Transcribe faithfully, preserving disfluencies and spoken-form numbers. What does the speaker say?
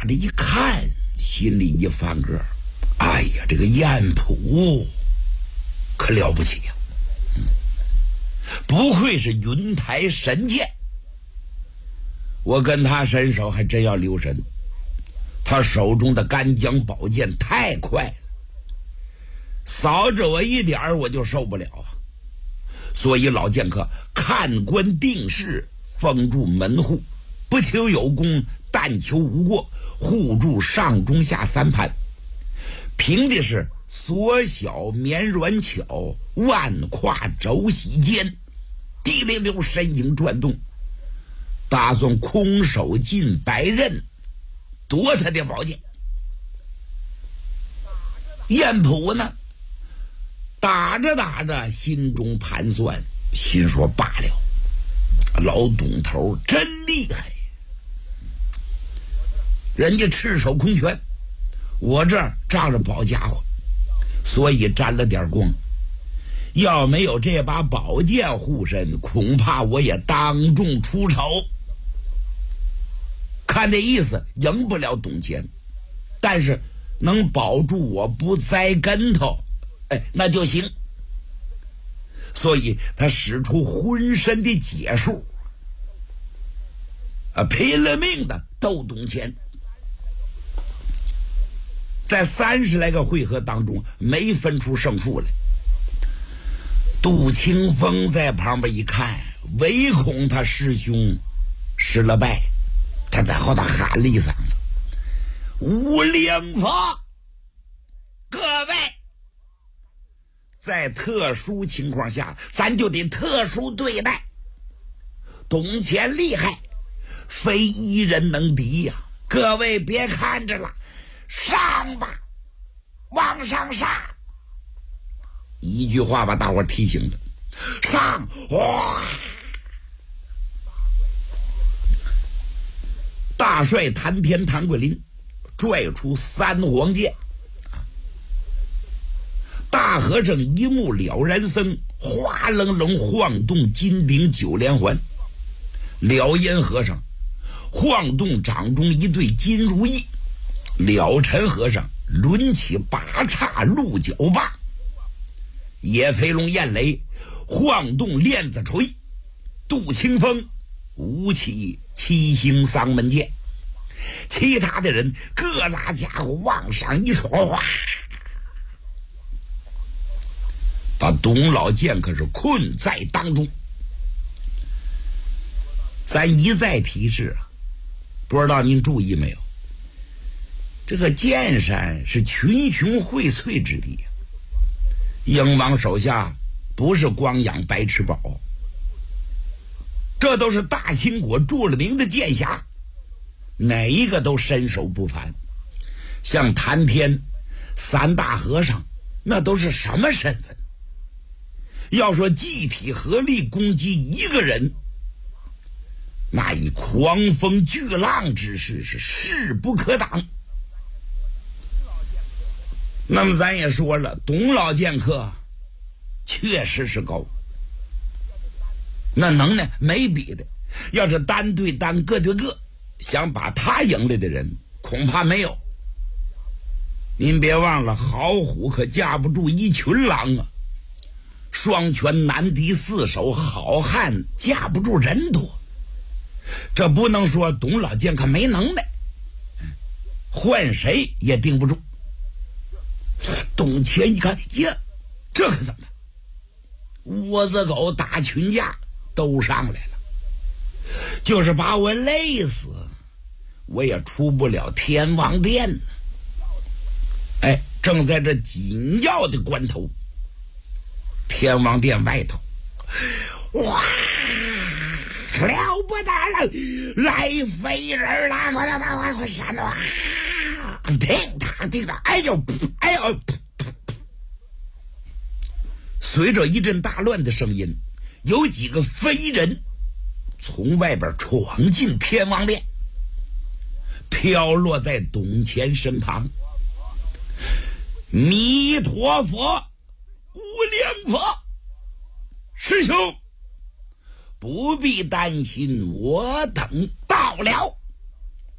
着一看，心里一翻个，哎呀，这个燕普可了不起呀、嗯！不愧是云台神剑，我跟他伸手还真要留神。他手中的干将宝剑太快了，扫着我一点我就受不了啊！所以老剑客看官定事，封住门户，不求有功，但求无过，护住上中下三盘，凭的是缩小绵软巧，万跨轴洗间，滴溜溜身影转动，打算空手进白刃夺他的宝剑。燕普呢，打着打着心中盘算，心说罢了，老董头真厉害，人家赤手空拳，我这儿仗着宝家伙，所以沾了点光。要没有这把宝剑护身，恐怕我也当众出丑。看这意思，赢不了董乾，但是能保住我不栽跟头，哎，那就行。所以他使出浑身的解数，啊，拼了命的斗董乾。在三十来个回合当中，没分出胜负来。杜清风在旁边一看，唯恐他师兄失了败，他在后头喊了一嗓子：“无灵法！各位，在特殊情况下，咱就得特殊对待。董乾厉害，非一人能敌呀、啊！各位别看着了，上吧，往上上！”一句话把大伙提醒了，上！哇！大帅谭天谭桂林拽出三黄剑，大和尚一目了然僧哗楞楞晃动金顶九连环，了烟和尚晃动掌中一对金如意，了尘和尚抡起八叉鹿角棒，野飞龙燕雷晃动链子锤，杜清风舞起七星丧门剑，其他的人各拉家伙往上一闯，哗，把董老剑可是困在当中。咱一再提示啊，不知道您注意没有，这个剑山是群雄荟萃之地，英王手下不是光养白翅宝，这都是大清国著了名的剑侠，哪一个都身手不凡。像谭天三大和尚那都是什么身份？要说集体合力攻击一个人，那以狂风巨浪之势是势不可挡。那么咱也说了，董老剑客确实是高，那能耐没比的。要是单对单个对个，想把他赢来的人恐怕没有。您别忘了，好虎可架不住一群狼啊，双拳难敌四手，好汉架不住人多。这不能说董老剑客没能耐，换谁也顶不住。董乾一看，呀，这可怎么窝子狗打群架都上来了，就是把我累死，我也出不了天王殿呢。哎，正在这紧要的关头，天王殿外头，哇，了不得了，来飞人了，快快快快闪啊！叮当叮当，哎呦哎呦！随着一阵大乱的声音，有几个飞人从外边闯进天王殿，飘落在董乾身旁。弥陀佛，无量佛，师兄不必担心，我等到了。